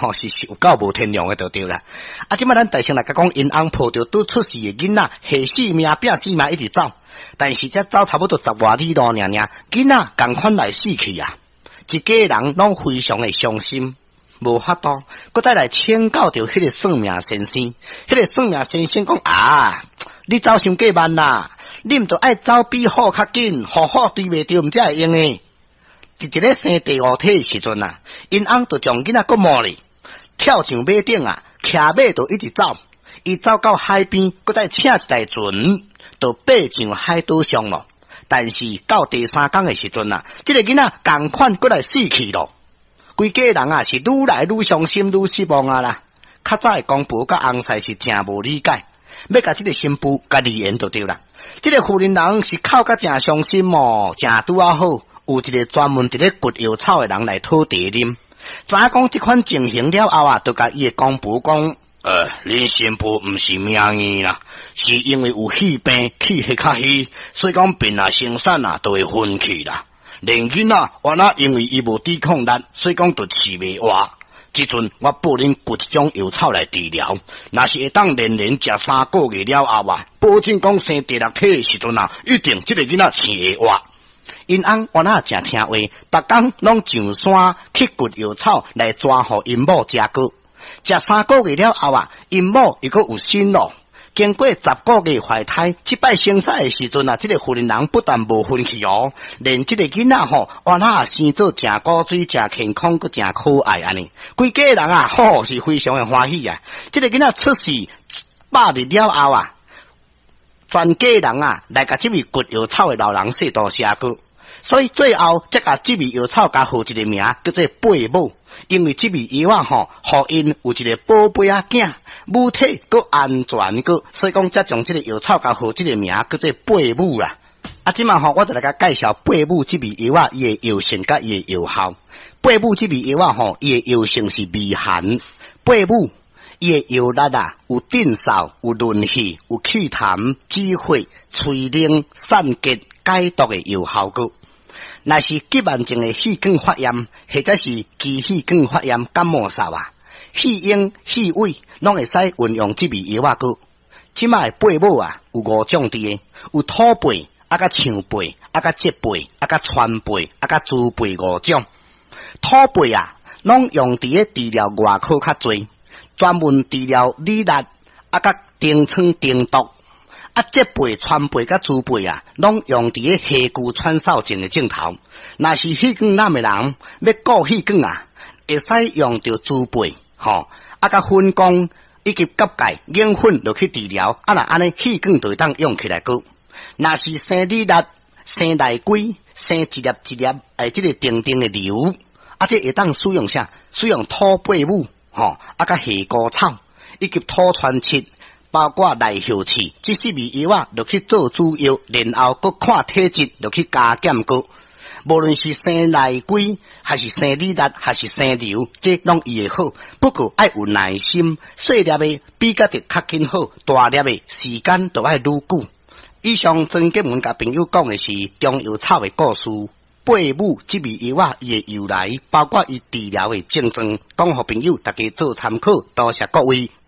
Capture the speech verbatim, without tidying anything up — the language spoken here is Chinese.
吼是是有够无天良的就对啦。啊，即摆咱大先来甲讲，因翁抱着拄出世的囡仔，下死命拼死命一直走，但是才走差不多十外里路尔尔，囡仔共款来死去啊！一家人拢非常的伤心。无法度，搁再来请教着迄个算命先生。迄个算命先生讲啊，你走伤过慢啦，你毋着爱走比好较紧，好好对袂着，毋才会用诶。伫一个生第五体诶时阵啊，因翁就将囡仔搁摸咧，跳上马顶啊，骑马就一直走，伊走到海边，搁再请一台船，就爬上海岛上咯。但是到第三天诶时阵啊，即、这个囡仔共款搁来死去咯。规家人啊是愈来愈伤心愈失望啊啦！较早的公婆甲翁婿是真无理解，要甲即个新妇甲离缘就对啦。即、这个妇人人是哭甲真伤心哦，真拄啊好，有一个专门伫咧掘药草的人来讨茶啉。知影讲即款情形了后啊，就甲伊的公婆讲：，呃，恁新妇毋是命硬啦，是因为有气病，气血较虚，所以讲病啊生产啊都会昏去啦。连囡仔原来因为伊无抵抗力，所以讲就饲袂活。即阵我报恁掘一种药草来治疗，若是会当连连食三个月了后啊，保证讲生第六体的时阵啊，一定即个囡仔饲会活。因翁原来真听话，逐工拢上山去掘药草来抓互因某食过。食三个月了后啊，因某又阁有新咯。经过十个月怀胎，即摆生产的时阵啊，即、这个妇人人不但无分去哦，连即个囡仔吼，原来也生做真古水、真健康、佮真可爱安尼。规家人啊，吼是非常的欢喜啊！即、这个囡仔出世百日了后啊，全家人啊来甲即味掘药草的老人说多谢过，所以最后才甲即味药草甲号一个名叫做八母。因为即味药啊吼，互因有一个宝贝仔囝，母体佮安全佮，所以讲才将即个药草甲号即个名叫做八母啦。啊，即嘛吼，我就来甲介绍八母即味药啊，伊诶药性甲伊诶药效。八母即味药啊吼，伊诶药性是微寒。八母伊诶药力啊，有镇嗽、有润气、有祛痰、止火、催冷、散结、解毒诶药效果。若是急慢性的气管发炎，或者是支气管发炎、感冒嗽啊，气壅、气胃，拢会使运用即味药啊个。即卖八母啊，有五种的，有土背、啊甲象背、啊甲脊背、啊甲川背、啊甲猪背五种。土背啊，拢用伫咧治疗外科较侪，专门治疗痢痢啊甲疔疮、疔毒。啊，脊背、川背甲猪背啊，拢用伫咧下肢穿扫症的镜头。若是气管烂的人，要顾气管啊，会使用着猪背，吼，啊甲粉光以及甲钙硬粉落去治疗，啊若安尼气管就会当用起来个。若是生痢痢、生内鬼、生一粒一粒诶，即、这个定定的瘤，啊，这会当使用啥？使用土八母，吼，啊甲下菇草以及土川七。包括内hiệu刺，这四味药啊，落去做主药，然后佮看体质，落去加减过。无论是生内鬼，还是生痢痢，还是生瘤，这拢伊会好。不过爱有耐心，细粒的比较得较紧好，大粒的时间就爱愈久。以上曾经文甲朋友讲的是中药草的故事。八母这味药啊，伊的由来，包括伊治疗的症状，讲互朋友大家做参考。多谢各位。